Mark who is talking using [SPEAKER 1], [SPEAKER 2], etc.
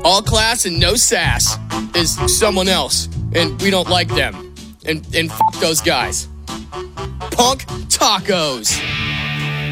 [SPEAKER 1] All class and no sass is someone else, and we don't like them. And fuck those guys. Punk tacos.